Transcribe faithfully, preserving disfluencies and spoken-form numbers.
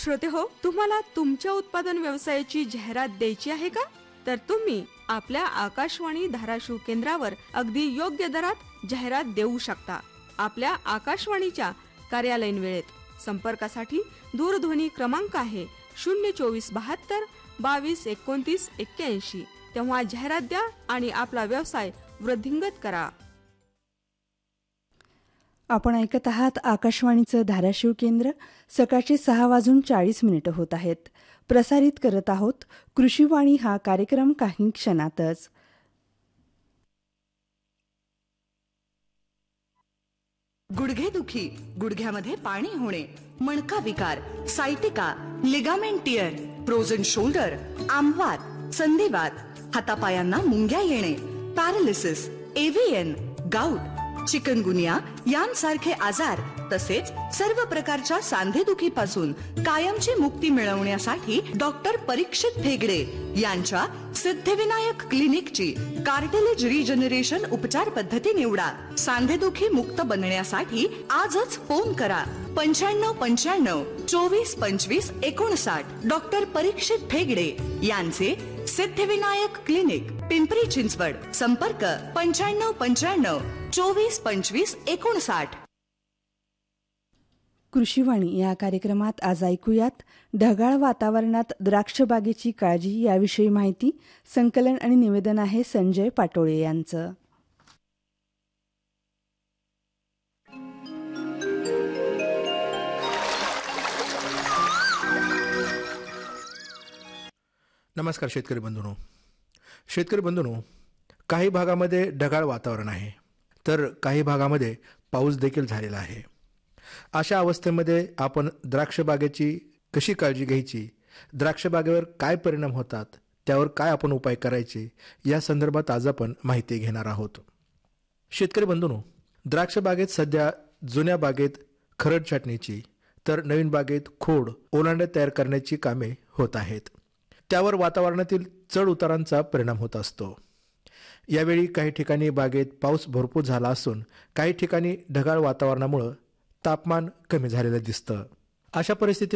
श्रोते हो, तुम्हाला तुमच्या उत्पादन व्यवसायाची जाहिरात द्यायची आहे का? तर तुम्ही आपल्या आकाशवाणी धाराशिव केंद्रावर अगदी योग्य दरात जाहिरात देऊ शकता. आपल्या आकाशवाणीच्या कार्यालयीन वेळेत. संपर्कासाठी दूरध्वनी क्रमांक आहे शून्य चोवीस बहात्तर बावीस एकोणतीस एक्क्याऐंशी. तेव्हा जाहिरात द्या आणि आपला व्यवसाय वृद्धिंगत करा. आपण ऐकत आहात आकाशवाणीचं धाराशिव केंद्र. सकाळचे सहा वाजून चाळीस मिनिटं होत आहेत. प्रसारित करत आहोत कृषीवाणी हा कार्यक्रम काही क्षणातच. गुडघेदुखी, गुडघ्यामध्ये पाणी होणे, मणका विकार, sciatica, ligament tier, frozen shoulder, आंबवात, संधिवात, हातापायांना मुंग्या येणे, पॅरालिसिस, एव्हीएन, गाऊट, चिकनगुनिया यांसारखे आजार तसेच सर्व प्रकारच्या सांधेदुखीपासून कायमची मुक्ती मिळवण्यासाठी डॉक्टर परीक्षित भेगडे यांच्या सिद्धिविनायक क्लिनिकची कार्टिलेज रिजनरेशन उपचार पद्धती निवडा. सांधेदुखी मुक्त बनण्यासाठी आजच फोन करा पंच्याण्णव पंच्याण्णव चोवीस पंचवीस एकोणसाठ. डॉक्टर परीक्षित भेगडे यांचे सिद्धिविनायक क्लिनिक, पिंपरी चिंचवड. संपर्क पंच्याण्णव पंच्याण्णव चोवीस पंचवीस एकोणसाठ. कृषीवाणी या कार्यक्रमात आज ऐकूयात ढगाळ वातावरणात द्राक्ष बागेची काळजी याविषयी माहिती. संकलन आणि निवेदन आहे संजय पाटोळे यांचं. नमस्कार शेतकरी बंधूंनो. शेतकरी बंधूंनो, काही भागामध्ये ढगाळ वातावरण आहे तर काही भागामध्ये पाऊस देखील झालेला आहे. अशा अवस्थेमध्ये आपण द्राक्ष बागेची कशी काळजी घ्यायची, द्राक्ष बागेवर काय परिणाम होतात, त्यावर काय आपण उपाय करायचे, या संदर्भात आज आपण माहिती घेणार आहोत. शेतकरी बंधूंनो, द्राक्ष बागेत सध्या जुन्या बागेत खरड छाटणीची तर नवीन बागेत खोड ओलांडे तयार करण्याची कामे होत आहेत. त्यावर वातावरणातील चढ उतारांचा परिणाम होत असतो. यावेळी काही ठिकाणी बागेत पाऊस भरपूर झाला असून काही ठिकाणी ढगाळ वातावरणामुळे तापमान कमी झालेलं दिसतं. अशा परिस्थितीत